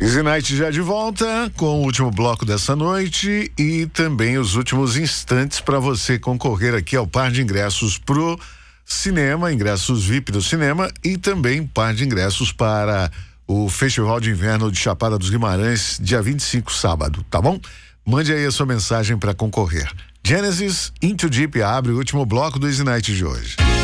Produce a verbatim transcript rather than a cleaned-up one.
Easy Night já de volta com o último bloco dessa noite e também os últimos instantes para você concorrer aqui ao par de ingressos pro cinema, ingressos V I P do cinema e também par de ingressos para o Festival de Inverno de Chapada dos Guimarães, dia vinte e cinco, sábado, tá bom? Mande aí a sua mensagem para concorrer. Genesis, Into Deep abre o último bloco do Easy Night de hoje.